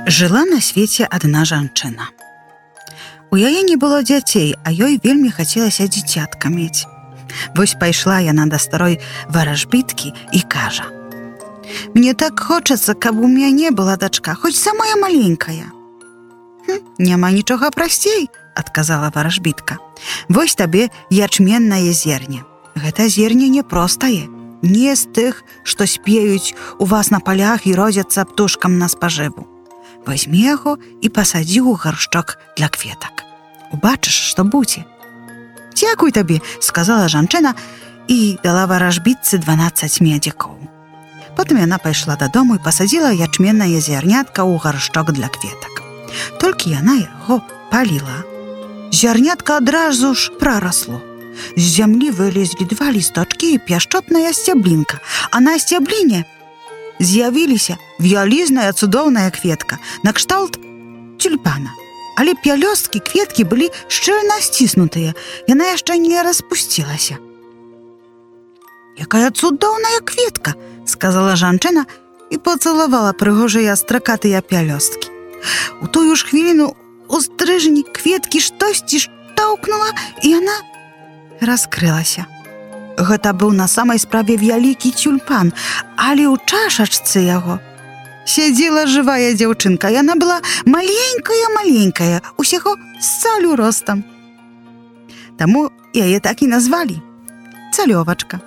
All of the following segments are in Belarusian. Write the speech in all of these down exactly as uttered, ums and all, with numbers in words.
Жыла на свеце адна жанчына. У яе не было дзяцей, а ёй вельмі хацелася дзіцятка мець. Вось пайшла яна да старой варажбіткі і кажа: «Мне так хочацца, каб у мяне была дачка, хоць самая маленькая». «Хм, няма нічога прасцей», — адказала варажбітка. «Вось табе ячменнае зерне. Гэта зерне непростае, не з тых, што спеюць у вас на палях і родзяцца птушкам на спажыву. Вазьмі яго і пасадзі ў гаршчок для кветак. Убачыш, што будзе». «Дзякуй табе», — сказала жанчына і дала варажбітцы дванаццаць медзікаў. Потым яна пайшла дадому і пасадзіла ячменнае зярнятка ў гаршчок для кветак. Толькі яна яго паліла. Зярнятка адразу ж прарасло. З зямлі вылезлі два лісточкі і пяшчотная сцяблінка, а на сцябліне з'явіліся вялізная цудоўная кветка накшталт тюльпана. Але пялёсткі кветкі былі шчыльна сціснутыя, яна яшчэ не распусцілася. «Якая цудоўная кветка!» — сказала жанчына і пацалавала прыгожыя стракатыя пялёсткі. У тую ж хвіліну у стрыжні кветкі штосьці штаўкнула, і яна раскрылася. Гэта быў на самай справе вялікі тюльпан, але ў чашачцы яго сядзела жывая дзяўчынка. Яна была маленькая-маленькая, усяго з цалю ростам. Таму яе так і назвалі — цалёвачка.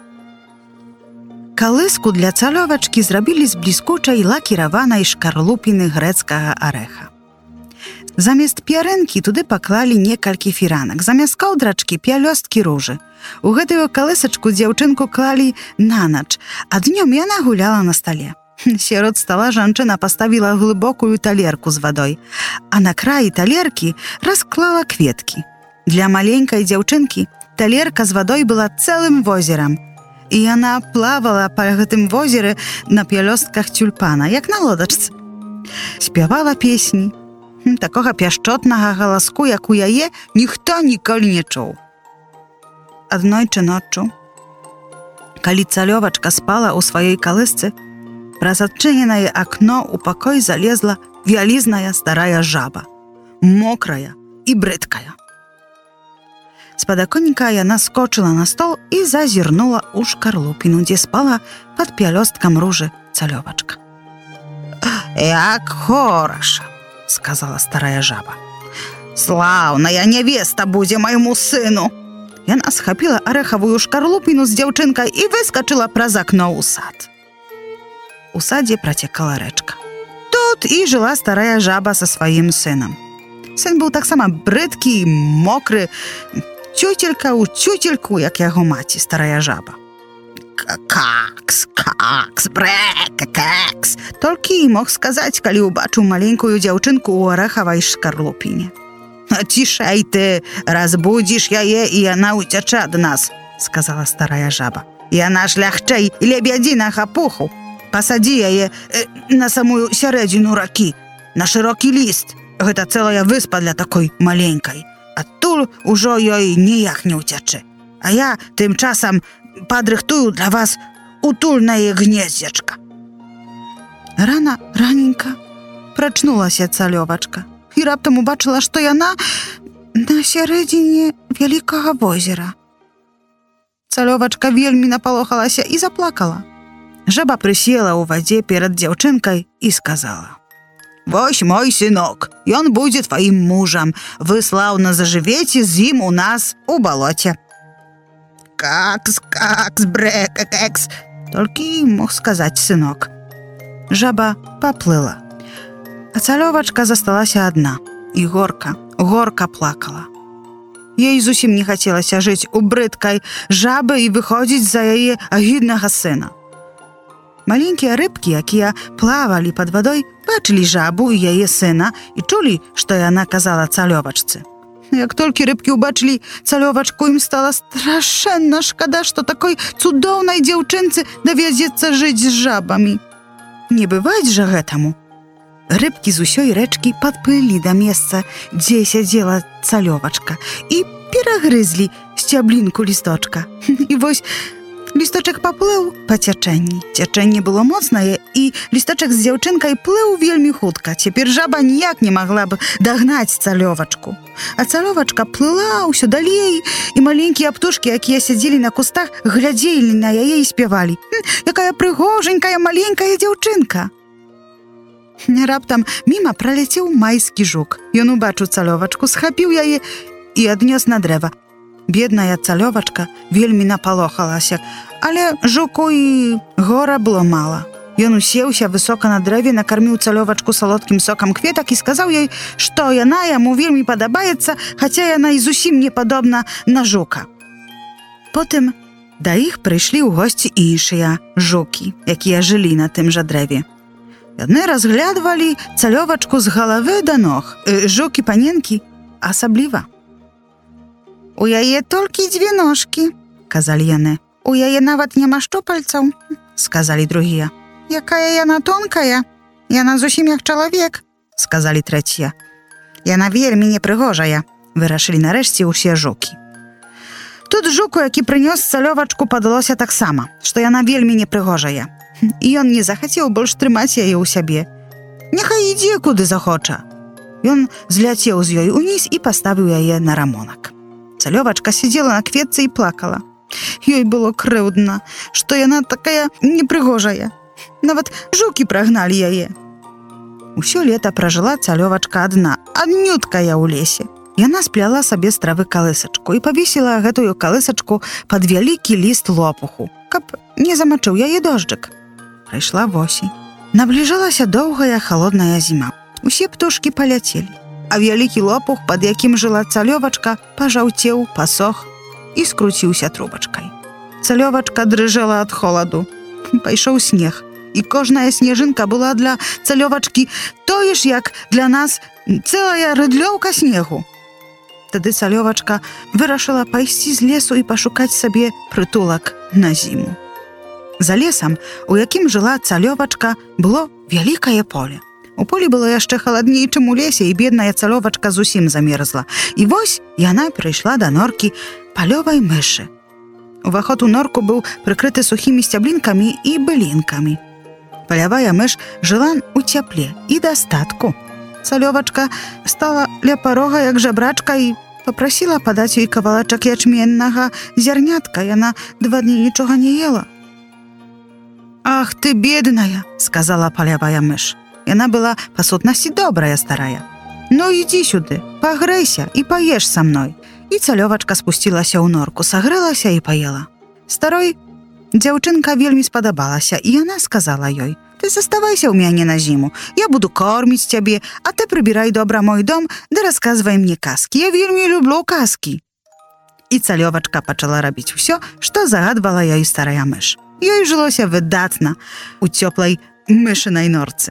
Калыску для цалёвачкі зрабілі з бліскучай лакіраванай шкарлупіны грэцкага арэха. Замест пярэнкі туды паклалі некалькі фіранак, замест каўдрачкі пялёсткі ружы. У гэтую калысачку дзяўчынку клалі на ноч, а днём яна гуляла на стале. Сярод стала жанчына паставіла глыбокую талерку з вадой, а на краі талеркі расклала кветкі. Для маленькай дзяўчынкі талерка з вадой была цэлым возерам, і яна плавала па гэтым возеры на пялёстках тюльпана, як на лодачцы. Спявала песні. Такога пяшчотнага галаску, як у яе, ніхто ніколі не чуў. Аднойчы ноччу, калі цалёвачка спала ў сваёй калысцы, праз адчыненае акно ў пакой залезла вялізная старая жаба, мокрая і брыдкая. З падаконніка яна скочыла на стол і зазірнула ў шкарлупіну, дзе спала пад пялёсткам ружы цалёвачка. «Як хораша!» — сказала старая жаба. «Слаўная нявеста будзе майму сыну!» Яна схапіла арэхавую шкарлупіну з дзяўчынкай і выскачыла праз акно ў сад. У садзе працякала рэчка. Тут і жыла старая жаба са сваім сынам. Сын быў таксама брыдкі і мокры, цюцелька ў цюцельку, як яго маці, старая жаба. «Какс, какс, брэк, какс!» Толькі і мог сказаць, калі ўбачыў маленькую дзяўчынку ў арэхавай шкарлупіне. «Цішай ты, разбудзіш яе, і яна уцячэ ад нас», — сказала старая жаба. «Яна ж лягчэй лебядзінага пуху. Пасадзі яе э, на самую сярэдзіну ракі, на шырокі ліст. Гэта цэлая выспа для такой маленькай. Адтуль ужо ёй ніяк не ўцячэ. А я тым часам падрыхтую для вас утульнае гнездзячка». Рана раненька прачнулася цалёвачка і раптам убачыла, што яна на сярэдзіне вялікага возера. Цалёвачка вельмі напалохалася і заплакала. Жаба прысела ў вадзе перад дзяўчынкай і сказала: «Вось мой сынок, ён будзе тваім мужам. Вы слаўна зажывеце з ім у нас у балоце». «Какс, какс, брэк, какс!» Толькі мог сказаць сынок. Жаба паплыла. А цалёвачка засталася адна. І горка, горка плакала. Ёй зусім не хацелася жыць у брыдкай жабы і выходзіць за яе агіднага сына. Маленькія рыбкі, якія плавалі пад вадой, бачылі жабу і яе сына і чулі, што яна казала цалёвачцы. Як толькі рыбкі ўбачылі цалёвачку, ім стала страшэнна шкада, што такой цудоўнай дзяўчынцы давядзецца жыць з жабамі. Не бываць жа гэтаму. Рыбкі з усёй рэчкі падплылі да месца, дзе сядзела цалёвачка, і перагрызлі сцяблінку лісточка. І вось Лісточак паплыў па цячэнні. Цячэнне было моцнае, і лісточак з дзяўчынкай плыў вельмі хутка. Цяпер жаба ніяк не магла б дагнаць цалёвачку. А цалёвачка плыла ўсё далей, і маленькія птушкі, якія сядзелі на кустах, глядзелі на яе і спявалі: «Якая прыгоженькая маленькая дзяўчынка!» Раптам міма праляцеў майскі жук. Ён убачыў цалёвачку, схапіў яе і аднёс на дрэва. Бедная цалёвачка вельмі напалохалася, але жуку і гора было мала. Ён усеўся высока на дрэве, накарміў цалёвачку салодкім сокам кветак і сказаў ёй, што яна яму вельмі падабаецца, хаця яна і зусім не падобна на жука. Потым да іх прыйшлі ў госці іншыя жукі, якія жылі на тым жа дрэве. Яны разглядвалі цалёвачку з галавы да ног, жукі-паненкі асабліва. «У яе толькі дзве ножкі», – казалі яны. «У яе нават няма шчупальцаў», – сказалі другія. «Якая яна тонкая, яна зусім як чалавек», – сказалі трэція. «Яна вельмі непрыгожая», – вырашылі нарэшце ўсе жукі. Тут жуку, які прынёс цалёвачку, падалося таксама, што яна вельмі непрыгожая. І ён не захацеў больш трымаць яе ў сябе. «Няхай ідзе, куды захоча». Ён зляцеў з ёй уніз і паставіў яе на рамонак. Цалёвачка сидела на кветцы і плакала. Ёй было крыўдна, што яна такая непрыгожая. Нават жукі прагналі яе. Усё лета пражыла цалёвачка адна, аднюткая ў лесе. Яна спляла сабе з травы калысачку і павесіла гэтую калысачку пад вялікі ліст лопуху, каб не замачыў яе дожджык. Прыйшла восень. Набліжалася доўгая халодная зіма. Усе птушкі паляцелі. А вялікі лопух, пад якім жыла цалёвачка, пажаўцеў, пасох і скруціўся трубачкай. Цалёвачка дрыжэла ад холаду. Пайшоў снег, і кожная снежынка была для цалёвачкі тое ж, як для нас цэлая рыдлёўка снегу. Тады цалёвачка вырашыла пайсці з лесу і пашукаць сабе прытулак на зіму. За лесам, у якім жыла цалёвачка, было вялікае поле. У полі было яшчэ халадней, чым у лесе, і бедная цалёвачка зусім замерзла. І вось яна прыйшла да норкі палёвай мышы. Уваход у норку быў прыкрыты сухімі сцяблінкамі і былінкамі. Палявая мыш жыла ў цяпле і дастатку. Цалёвачка стала ля парога, як жабрачка, і папрасіла падаць ёй кавалачак ячменнага зярнятка. Яна два дні нічога не ела. «Ах ты, бедная!» – сказала палявая мыш. Яна была па сутнасці добрая старая. «Ну, ідзі сюды, пагрэйся і паеш са мной». І цалёвачка спусцілася ў норку, сагрэлася і паела. Старой дзяўчынка вельмі спадабалася, і яна сказала ёй: «Ты заставайся ў мяне на зіму, я буду корміць цябе, а ты прыбірай добра мой дом, ды расказвай мне казкі. Я вельмі люблю казкі». І цалёвачка пачала рабіць усё, што загадвала ёй старая мыш. Ёй жылося выдатна у цёплай мышынай норцы.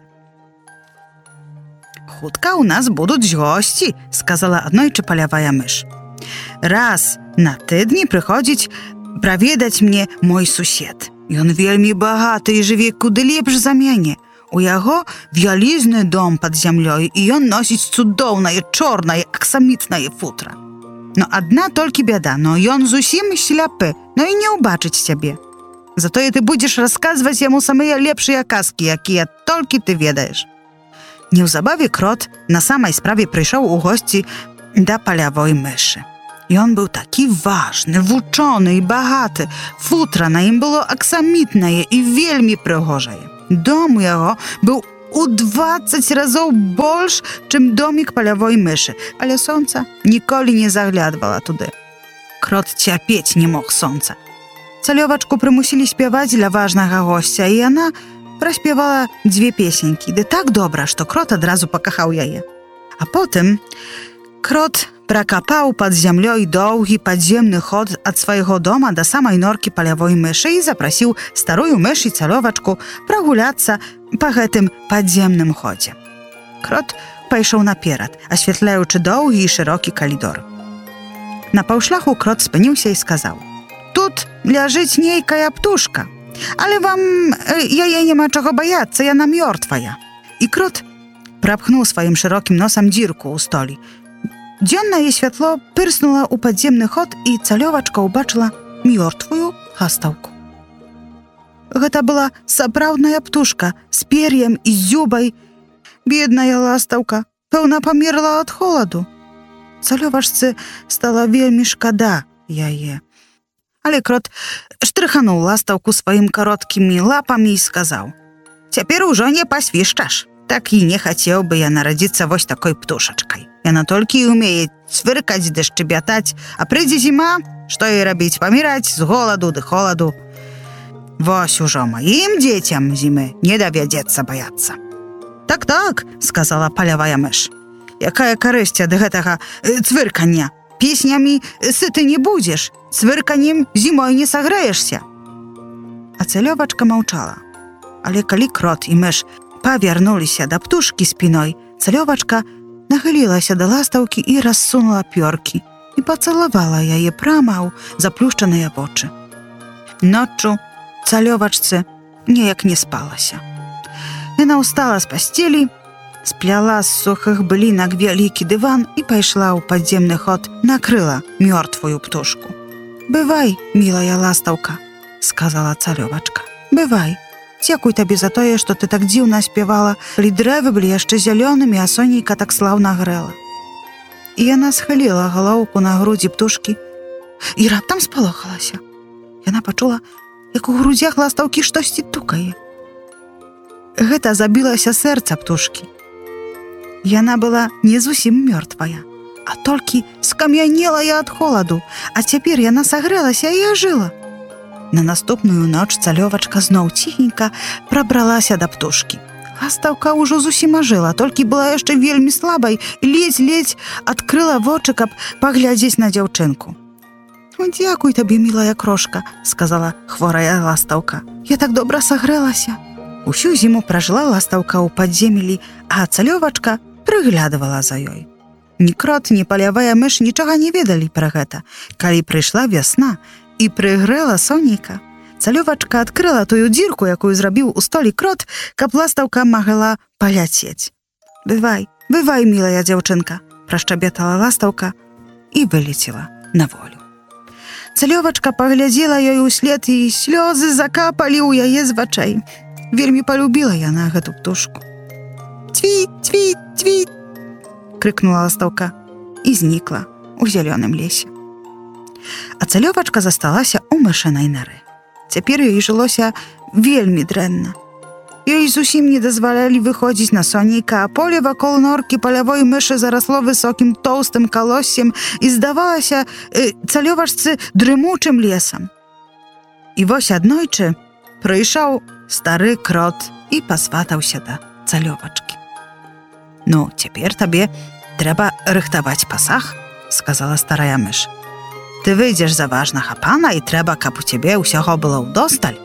«Хутка ў нас будуць госці», – сказала аднойчы палявая мыш. «Раз на тыдні прыходзіць праведаць мне мой сусед. Ён вельмі багаты і жыве куды лепш за мяне. У яго вялізны дом пад зямлёй, і ён носіць цудоўнае чорнае аксамітнае футра. Но адна толькі бяда, но ён зусім сляпы, но і не ўбачыць цябе. Затое ты будзеш расказваць яму самыя лепшыя казкі, якія толькі ты ведаеш». Неўзабаве крот на самай справе прыйшоў у госці да палявой мышы. Ён быў такі важны, вучоны і багаты. Футра на ім было аксамітнае і вельмі прыгожае. Дом у яго быў у дваццаць разоў больш, чым домік палявой мышы, але сонца ніколі не заглядвала туды. Крот цярпець не мог сонца. Цалёвачку прымусілі спяваць для важнага госця, і яна праспявала дзве песенькі, ды так добра, што крот адразу пакахаў яе. А потым крот пракапаў пад зямлёй доўгі падземны ход ад свайго дома да самай норкі палявой мышы і запрасіў старую мыш і цалёвачку прагуляцца па гэтым падземным ходзе. Крот пайшоў наперад, асвятляючы доўгі і шырокі калідор. На паўшляху крот спыніўся і сказаў: «Тут ляжыць нейкая птушка, але вам яе няма чаго баяцца, яна мёртвая». І крот прапхнуў сваім шырокім носам дзірку ў столі. Дзённае святло пырснула ў падземны ход, і цалёвачка ўбачыла мёртвую хастаўку. Гэта была сапраўдная птушка з пер'ем і дзюбай. Бедная ластаўка, пэўна, памерла ад холаду. Цалёвачцы стала вельмі шкада яе. Але крот штрыхануў ластаўку сваім кароткімі лапамі і сказаў: «Цяпер ужо не пасвішчаш. Так і не хацеў бы я нарадзіцца вось такой птушачкай. Яна толькі і умее цвыркаць ды шчыбятаць, а прыйдзе зіма, што ёй рабіць? Паміраць з голаду ды холаду. Вось ужо маім дзецям зімы не давядзецца баяцца». «Так-так», — сказала палявая мыш. «Якая карысць ад гэтага э, цвыркання? Песнямі сыты не будзеш, цвырканем зімой не сагрэешся». А цалёвачка маўчала. Але калі крот і мыш павярнуліся да птушкі спіной, цалёвачка нахылілася да ластаўкі і рассунула пёркі і пацалавала яе прама ў заплюшчаныя вочы. Ноччу цалёвачцы неяк не спалася. Яна ўстала з пасцелі, спляла з сухых былінак вялікі дыван і пайшла ў падземны ход, накрыла мёртвую птушку. «Бывай, мілая ластаўка», — сказала цалёвачка. «Бывай. Дзякуй табе за тое, што ты так дзіўна спявала, калі дрэвы былі яшчэ зялёнымі, а сонейка так слаўна грэла». І яна схыліла галоўку на грудзі птушкі і раптам спалохалася. Яна пачула, як у грудзях ластаўкі штосьці тукае. Гэта забілася сэрца птушкі. Яна была не зусім мёртвая, а толькі скам'янелая ад холаду, а цяпер яна сагрэлася і ажыла. На наступную ноч цалёвачка зноў ціхенька прабралася да птушкі. Ластаўка ўжо зусім ажыла, толькі была яшчэ вельмі слабай і ледзь-ледзь адкрыла вочы, каб паглядзець на дзяўчынку. «Дзякуй табе, мілая крошка», — сказала хворая ластаўка. «Я так добра сагрэлася». Усю зіму пражыла ластаўка ў падземелі, а цалёвачка прыглядывала за ёй. Ні крот, ні палявая мыш нічога не ведалі пра гэта. Калі прыйшла вясна і прыгрэла сонейка, цалёвачка адкрыла тую дзірку, якую зрабіў у столі крот, каб ластаўка магла паляцець. «Бывай, бывай, мілая дзяўчынка», — прашчабетала ластаўка і вылецела на волю. Цалёвачка паглядзела ёй услед, і слёзы закапалі ў яе з вачэй. Вельмі палюбіла яна гэту птушку. «Цвіт, цвіт, цвіт!» — крыкнула ластаўка і знікла ў зялёным лесе. А цалёвачка засталася ў мышынай нары. Цяпер ёй жылося вельмі дрэнна. Ёй зусім не дазвалялі выходзіць на сонейка, а поле вакол норкі палявой мышы зарасло высокім тоўстым калоссем і здавалася э, цалёвачцы дрымучым лесам. І вось аднойчы прыйшоў стары крот і пасватаўся да цалёвачкі. «Ну, цяпер табе трэба рыхтаваць пасаг», — сказала старая мыш. «Ты выйдзеш за важнага пана, і трэба, каб у цябе ўсяго было ўдосталь».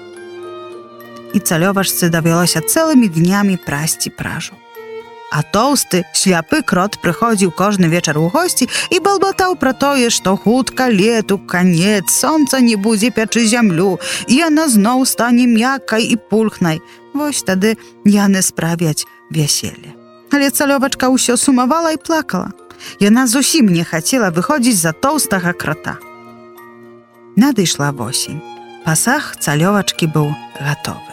І цалёвачцы давялося цэлымі днямі прасці пражу. А тоўсты, сляпы крот прыходзіў кожны вечар у госці і балбатаў пра тое, што хутка лету канец, сонца не будзе пячы зямлю, і яна зноў стане мяккай і пульхнай. Вось тады яны справяць вяселле. Але цалёвачка ўсё сумавала і плакала. Яна зусім не хацела выходзіць за тоўстага крота. Надышла восень. Пасаг цалёвачкі быў гатовы.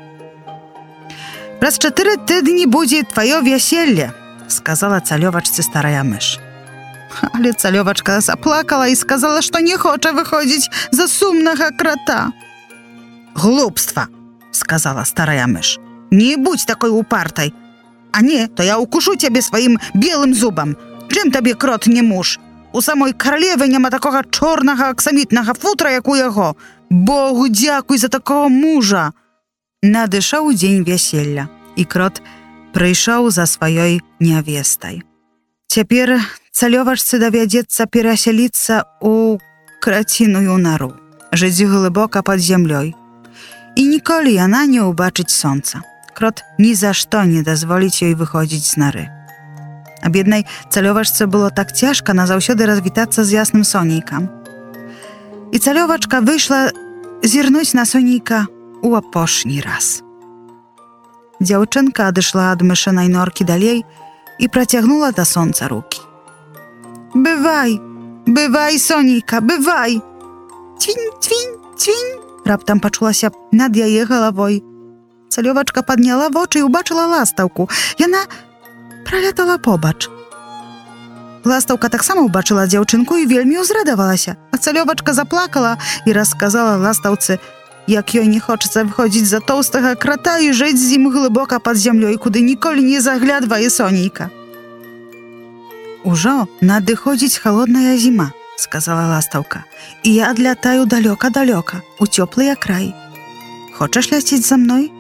«Праз чатыры тыдні будзе тваё вяселле», — сказала цалёвачцы старая мыш. Але цалёвачка заплакала і сказала, што не хоча выходзіць за сумнага крота. «Глупства», — сказала старая мыш. «Не будь такой упартай. А не, то я укушу цябе сваім белым зубам. Чым табе крот не муж? У самой каралевы няма такога чорнага аксамітнага футра, як у яго. Богу дзякуй за такого мужа». Надышоў дзень вяселля, і крот прыйшоў за сваёй нявестай. Цяпер цалёвачцы давядзецца перасяліцца ў краціную нару, жыць глыбока пад зямлёй. І ніколі яна не ўбачыць сонца. Крот ні за што не дазволіць ёй выходзіць з нары. А беднай цалёвачцы было так цяжка назаўсёды развітацца з ясным сонейкам. І цалёвачка выйшла зірнуць на сонейка у апошні раз. Дзяўчынка адышла ад мышынай норкі далей і працягнула да сонца рукі. «Бывай, бывай, сонейка, бывай! Цвінь, цвінь, цвінь!» Раптам пачулася над яе галавой. Цалёвачка падняла вочы і ўбачыла ластаўку. Яна пралятала побач. Ластаўка таксама ўбачыла дзяўчынку і вельмі ўзрадавалася. А цалёвачка заплакала і расказала ластаўцы, як ёй не хочацца выходзіць за тоўстага крата і жыць з ім глыбока пад зямлёй, куды ніколі не заглядвае сонейка. «Ужо надыходзіць халодная зіма», — сказала ластаўка, «і я адлятаю далёка-далёка, у цёплыя краі. Хочаш ляцець за мной?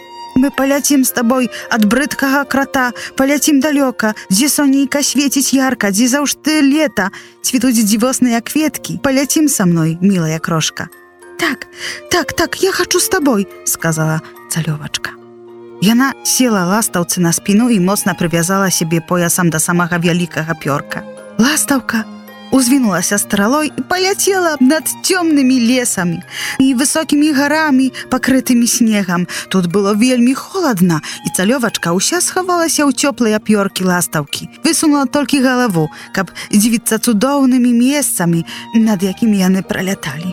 Мы паляцім з табой ад брыдкага крата, паляцім далёка, дзе сонейка свеціць ярка, дзе заўжды лета, цвітуць дзівосныя кветкі. Паляцім са мной, мілая крошка». «Так, так, так, я хачу з табой», — сказала цалёвачка. Яна села ластаўцы на спіну і моцна прывязала сябе поясам да самага вялікага пёрка. Ластаўка узвінулася стралой і паляцела над цёмнымі лесамі і высокімі гарамі, пакрытымі снегам. Тут было вельмі холадна, і цалёвачка ўся схавалася ў цёплыя пёркі ластаўкі. Высунула толькі галаву, каб дзівіцца цудоўнымі месцамі, над якімі яны праляталі.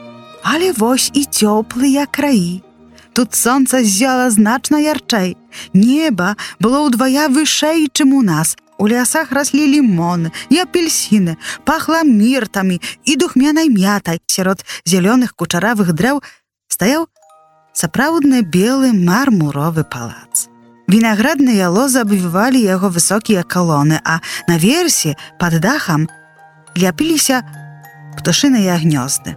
Але вось і цёплыя краі. Тут сонца ззяла значна ярчэй. Неба было ўдвая вышэй, чым у нас. У лясах раслі лімоны і апельсіны, пахла міртамі і духмянай мятай. Сярод зялёных кучаравых дрэў стаяў сапраўдны белы мармуровы палац. Вінаградныя лозы абвівалі яго высокія калоны, а наверсе, пад дахам, ляпіліся птушыныя гнёзды.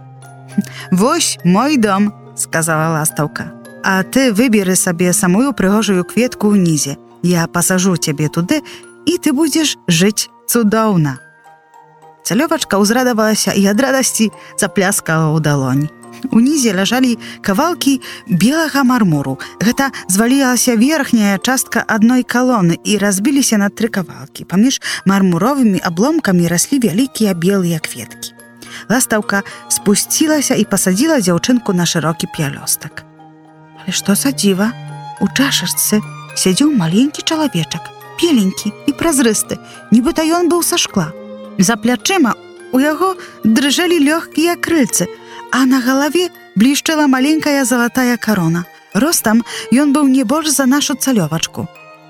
«Вось мой дом», — сказала ластаўка. «А ты выберы сабе самую прыгожую кветку ўнізе. Я пасажу цябе туды, і ты будзеш жыць цудоўна». Цалёвачка ўзрадавалася і ад радасці запляскала ў далонь. Унізе ляжалі кавалкі белага мармуру. Гэта звалілася верхняя частка адной калоны і разбіліся на тры кавалкі. Паміж мармуровымі абломкамі раслі вялікія белыя кветкі. Ластаўка спусцілася і пасадзіла дзяўчынку на шырокі пялёстак. Але што за дзіва? У чашачцы сядзеў маленькі чалавечак, беленькі і празрысты, нібыта ён быў са шкла. За плячыма у яго дрыжэлі лёгкія крыльцы, а на галаве блішчэла маленькая залатая карона. Ростам ён быў не больш за нашу цалёвачку.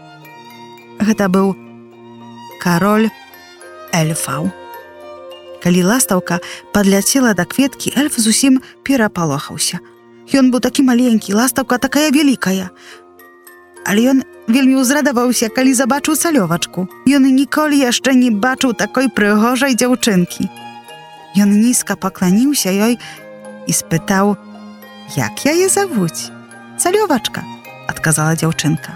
Гэта быў кароль эльфаў. Калі ластаўка падляцела да кветкі, эльф зусім перапалохаўся. Ён быў такі маленькі, ластаўка такая вялікая. Але ён вельмі ўзрадаваўся, калі забачыў цалёвачку. Ён ніколі яшчэ не бачыў такой прыгожай дзяўчынкі. Ён нізка пакланіўся ёй і спытаў, як яе завуць. «Цалёвачка», — адказала дзяўчынка.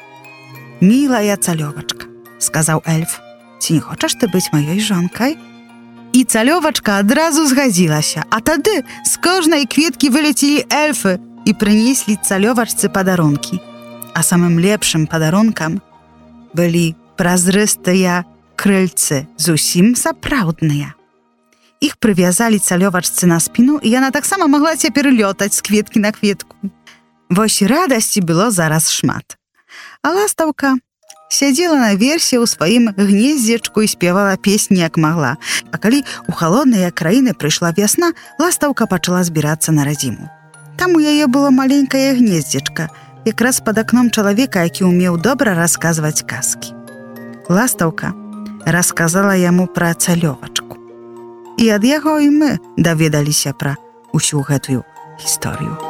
«Мілая цалёвачка», — сказаў эльф, «ці не хочаш ты быць маёй жонкай?» І цалёвачка адразу згадзілася, а тады з кожнай кветкі вылецелі эльфы і прынеслі цалёвачцы падарункі. А самым лепшым падарункам былі празрыстыя крыльцы, зусім сапраўдныя. Іх прывязалі цалёвачцы на спіну, і яна таксама магла цяпер лётаць з кветкі на кветку. Вось радасці было зараз шмат. А ластаўка сядзела наверсе ў сваім гнездзечку і спявала песні, як магла. А калі ў халодныя краіны прыйшла вясна, ластаўка пачала збірацца на радзіму. Там у яе было маленькае гнездзечка, якраз пад акном чалавека, які ўмеў добра расказваць казкі. Ластаўка расказала яму пра цалёвачку. І ад яго і мы даведаліся пра ўсю гэтую гісторыю.